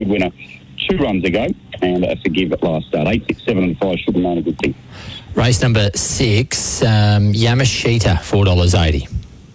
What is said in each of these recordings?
winner 2 runs ago, and Forgive at last start. 8, 6, 7 and 5 should have known a good thing. Race number 6, Yamashita, $4.80.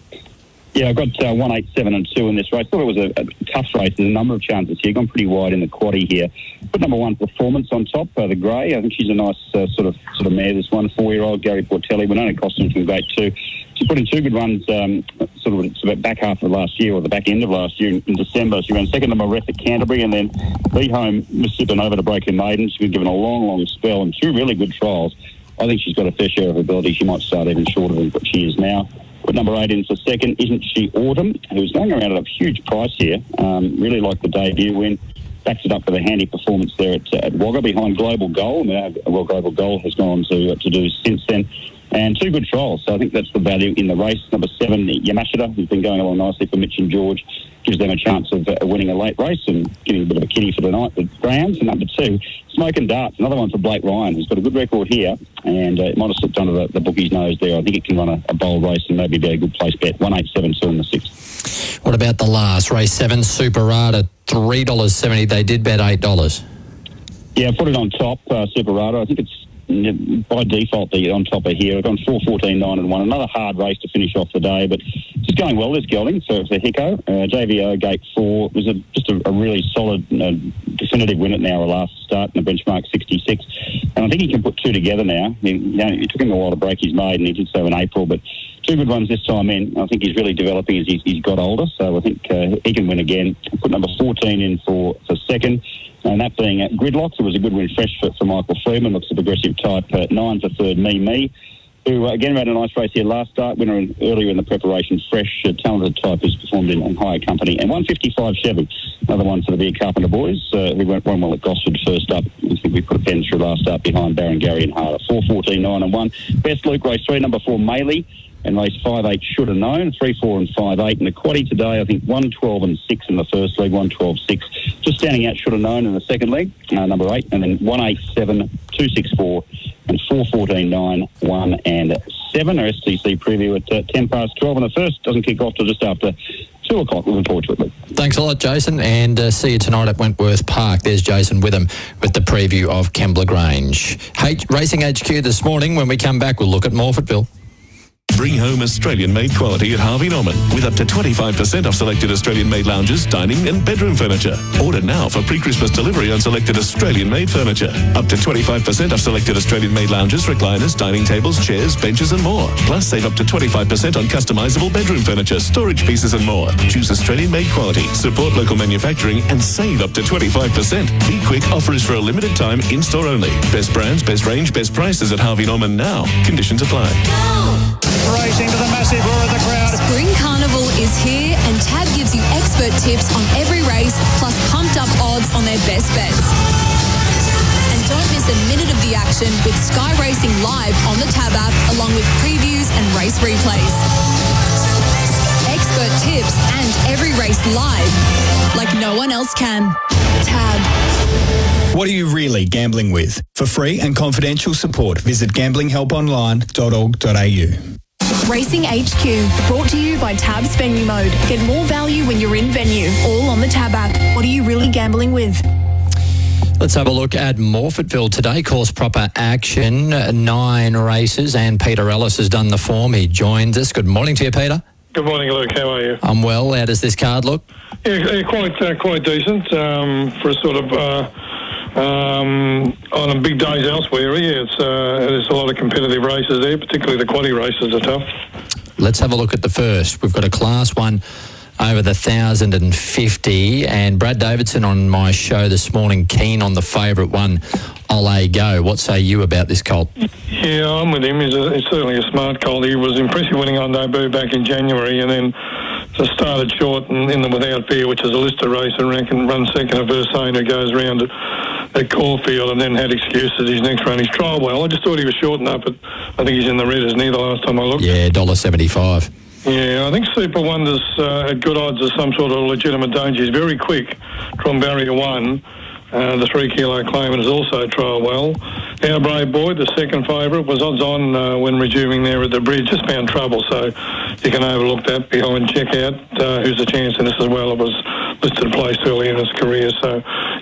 Yeah, I've got 1, 8, 7 and 2 in this race. Thought it was a tough race. There's a number of chances here. Gone pretty wide in the quaddie here. Put number 1, Performance on top, the grey. I think she's a nice sort of mare, this one. 4-year-old, Gary Portelli. But only cost him from grade 2. She put in 2 good runs it's about back half of last year, or the back end of last year in December. She ran second number Ref at Canterbury and then beat home Mississippi over to Broken Maiden. She's been given a long spell and 2 really good trials. I think she's got a fair share of ability. She might start even shorter than what she is now. Put number 8 in for second, Isn't She Autumn, who's going around at a huge price here. Really like the debut win. Backs it up with a handy performance there at Wagga behind Global Goal. Global Goal has gone on to do since then. And 2 good trials, so I think that's the value in the race. Number 7, Yamashita, who's been going along nicely for Mitch and George, gives them a chance of winning a late race and getting a bit of a kitty for the night with Grahams. And number 2, Smoke and Darts, another one for Blake Ryan, who's got a good record here, and it might have slipped under the bookie's nose there. I think it can run a bold race and maybe be a good place bet. 1, 8, 7, 2 in the 6. What about the last, race 7, Superada, $3.70. They did bet $8. Yeah, put it on top, Superada. I think it's by default the on top of here. I've gone 4, 14, 9 and 1. Another hard race to finish off the day, but just going well this gelding. So it's a Hicko. JVO Gate 4 was just a really solid definitive win at Nowra last start in the benchmark 66. And I think he can put 2 together now. It took him a while to break his maiden, and he did so in April, but 2 good ones this time in. I think he's really developing as he's got older, so I think he can win again. Put number 14 in for second. And that being Gridlock, it was a good win fresh for Michael Freeman. Looks a progressive type. 9 for third, Me, who again ran a nice race here last start. Winner earlier in the preparation. Fresh, talented type who's performed in higher company. And 155 Chevy, another one for the Big Carpenter boys, who went well at Gosford first up. I think we put a pen through last start behind Baron Gary and Harder. 4, 14, 9 and 1. Best Luke race 3, number 4, Maley. And race 5, 8 should have known. 3, 4 and 5, 8. And the quaddie today, I think 1, 12 and 6 in the first leg, 1, 12, 6. Just standing out should have known in the second leg, number 8. And then 1, 8, 7, 2, 6, 4. And 4, 14, 9, 1 and 7. Our STC preview at 10 past 12. And the first doesn't kick off till just after 2 o'clock. Looking forward to it. Thanks a lot, Jason, and see you tonight at Wentworth Park. There's Jason Witham with the preview of Kembla Grange. Racing HQ this morning. When we come back, we'll look at Morphettville. Bring home Australian-made quality at Harvey Norman with up to 25% off selected Australian-made lounges, dining and bedroom furniture. Order now for pre-Christmas delivery on selected Australian-made furniture. Up to 25% off selected Australian-made lounges, recliners, dining tables, chairs, benches and more. Plus, save up to 25% on customisable bedroom furniture, storage pieces and more. Choose Australian-made quality, support local manufacturing and save up to 25%. Be quick, offer is for a limited time, in-store only. Best brands, best range, best prices at Harvey Norman now. Conditions apply. Racing to the massive roar of the crowd. Spring Carnival is here and Tab gives you expert tips on every race plus pumped up odds on their best bets. And don't miss a minute of the action with Sky Racing live on the Tab app along with previews and race replays. Expert tips and every race live like no one else can. Tab. What are you really gambling with? For free and confidential support, visit gamblinghelponline.org.au. Racing HQ, brought to you by Tab's Venue Mode. Get more value when you're in venue, all on the Tab app. What are you really gambling with? Let's have a look at Morphettville today. Course proper action, 9 races, and Peter Ellis has done the form. He joins us. Good morning to you, Peter. Good morning, Luke. How are you? I'm well. How does this card look? Yeah, quite decent for a sort of on big days elsewhere. Yeah, there's a lot of competitive races there, particularly the quaddie races are tough. Let's have a look at the first. We've got a Class 1 over the 1,050, and Brad Davidson on my show this morning keen on the favourite one, Ole Go. What say you about this colt? Yeah, I'm with him. He's certainly a smart colt. He was impressive winning on debut back in January, and then just started short in the Without Fear, which is a listed race, and run second of Versane, who goes round at Caulfield, and then had excuses. His next run, he's trialled well. I just thought he was short enough, but I think he's in the red, isn't he, the last time I looked? Yeah, $1.75. Yeah, I think Super Wonders at good odds are some sort of legitimate danger. He's very quick from barrier 1. The 3 kilo claimant is also trialled well. Our Brave Boy, the second favourite, was odds on when resuming there at the bridge. Just found trouble, so you can overlook that behind. Check out who's a chance in this as well. It was listed placed early in his career, so